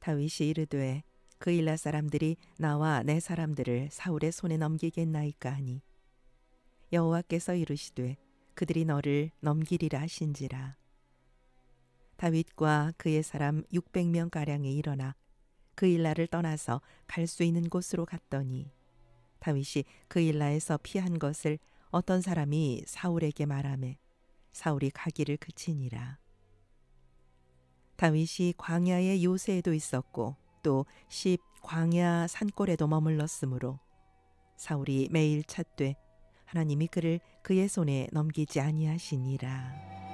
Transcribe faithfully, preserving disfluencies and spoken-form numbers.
다윗이 이르되 그일라 사람들이 나와 내 사람들을 사울의 손에 넘기겠나이까 하니 여호와께서 이르시되 그들이 너를 넘기리라 하신지라. 다윗과 그의 사람 육백 명 가량이 일어나 그일라를 떠나서 갈 수 있는 곳으로 갔더니 다윗이 그일라에서 피한 것을 어떤 사람이 사울에게 말하매 사울이 가기를 그치니라. 다윗이 광야의 요새에도 있었고 또 십 광야 산골에도 머물렀으므로 사울이 매일 찾되 하나님이 그를 그의 손에 넘기지 아니하시니라.